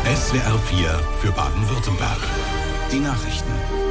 SWR 4 für Baden-Württemberg. Die Nachrichten.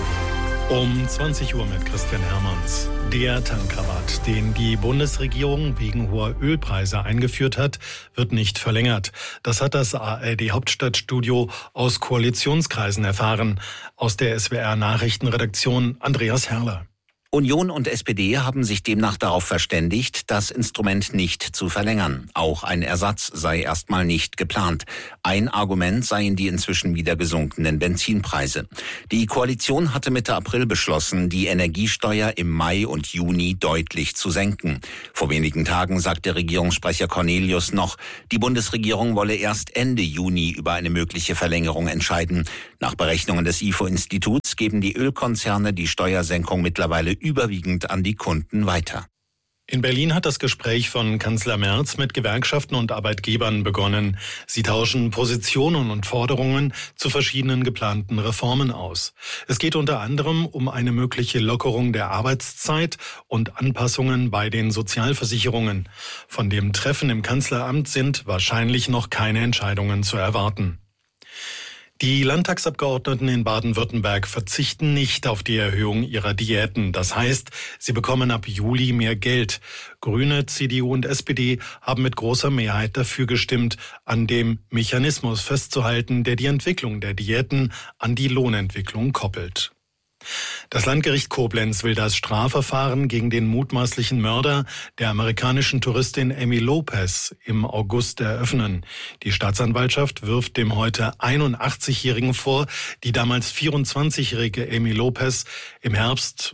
Um 20 Uhr mit Christian Hermanns. Der Tankrabatt, den die Bundesregierung wegen hoher Ölpreise eingeführt hat, wird nicht verlängert. Das hat das ARD-Hauptstadtstudio aus Koalitionskreisen erfahren. Aus der SWR-Nachrichtenredaktion Andreas Herrler. Union und SPD haben sich demnach darauf verständigt, das Instrument nicht zu verlängern. Auch ein Ersatz sei erstmal nicht geplant. Ein Argument seien die inzwischen wieder gesunkenen Benzinpreise. Die Koalition hatte Mitte April beschlossen, die Energiesteuer im Mai und Juni deutlich zu senken. Vor wenigen Tagen sagte Regierungssprecher Cornelius noch, die Bundesregierung wolle erst Ende Juni über eine mögliche Verlängerung entscheiden. Nach Berechnungen des IFO-Instituts geben die Ölkonzerne die Steuersenkung mittlerweile überwiegend an die Kunden weiter. In Berlin hat das Gespräch von Kanzler Merz mit Gewerkschaften und Arbeitgebern begonnen. Sie tauschen Positionen und Forderungen zu verschiedenen geplanten Reformen aus. Es geht unter anderem um eine mögliche Lockerung der Arbeitszeit und Anpassungen bei den Sozialversicherungen. Von dem Treffen im Kanzleramt sind wahrscheinlich noch keine Entscheidungen zu erwarten. Die Landtagsabgeordneten in Baden-Württemberg verzichten nicht auf die Erhöhung ihrer Diäten. Das heißt, sie bekommen ab Juli mehr Geld. Grüne, CDU und SPD haben mit großer Mehrheit dafür gestimmt, an dem Mechanismus festzuhalten, der die Entwicklung der Diäten an die Lohnentwicklung koppelt. Das Landgericht Koblenz will das Strafverfahren gegen den mutmaßlichen Mörder der amerikanischen Touristin Amy Lopez im August eröffnen. Die Staatsanwaltschaft wirft dem heute 81-Jährigen vor, die damals 24-jährige Amy Lopez im Herbst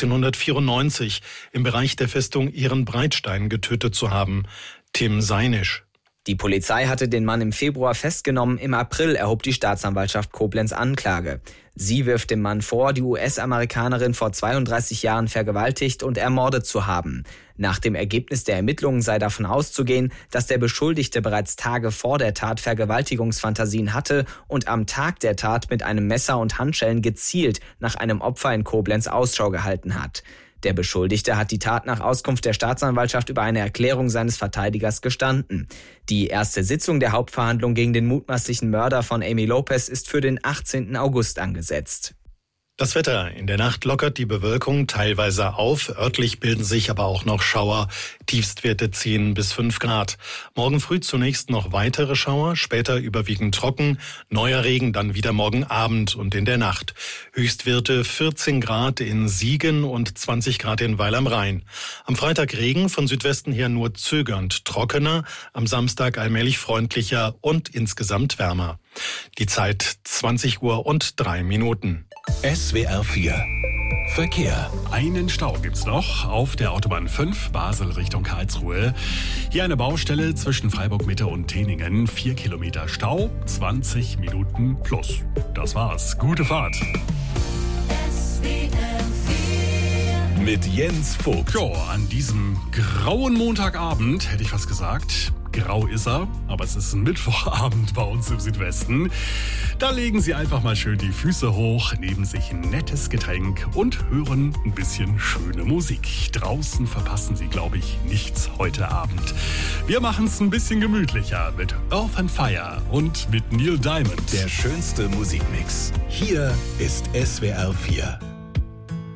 1994 im Bereich der Festung Ehrenbreitstein getötet zu haben. Tim Seinisch. Die Polizei hatte den Mann im Februar festgenommen. Im April erhob die Staatsanwaltschaft Koblenz Anklage. Sie wirft dem Mann vor, die US-Amerikanerin vor 32 Jahren vergewaltigt und ermordet zu haben. Nach dem Ergebnis der Ermittlungen sei davon auszugehen, dass der Beschuldigte bereits Tage vor der Tat Vergewaltigungsfantasien hatte und am Tag der Tat mit einem Messer und Handschellen gezielt nach einem Opfer in Koblenz Ausschau gehalten hat. Der Beschuldigte hat die Tat nach Auskunft der Staatsanwaltschaft über eine Erklärung seines Verteidigers gestanden. Die erste Sitzung der Hauptverhandlung gegen den mutmaßlichen Mörder von Amy Lopez ist für den 18. August angesetzt. Das Wetter. In der Nacht lockert die Bewölkung teilweise auf. Örtlich bilden sich aber auch noch Schauer. Tiefstwerte 10 bis 5 Grad. Morgen früh zunächst noch weitere Schauer, später überwiegend trocken. Neuer Regen dann wieder morgen Abend und in der Nacht. Höchstwerte 14 Grad in Siegen und 20 Grad in Weil am Rhein. Am Freitag Regen, von Südwesten her nur zögernd trockener. Am Samstag allmählich freundlicher und insgesamt wärmer. Die Zeit 20 Uhr und 3 Minuten. SWR 4 Verkehr. Einen Stau gibt's noch auf der Autobahn 5 Basel Richtung Karlsruhe. Hier eine Baustelle zwischen Freiburg Mitte und Teningen. 4 Kilometer Stau, 20 Minuten plus. Das war's. Gute Fahrt. Mit Jens Vogt. Jo, an diesem grauen Montagabend hätte ich fast gesagt. Grau ist er, aber es ist ein Mittwochabend bei uns im Südwesten. Da legen Sie einfach mal schön die Füße hoch, nehmen sich ein nettes Getränk und hören ein bisschen schöne Musik. Draußen verpassen Sie, glaube ich, nichts heute Abend. Wir machen es ein bisschen gemütlicher mit Earth and Fire und mit Neil Diamond. Der schönste Musikmix. Hier ist SWR 4.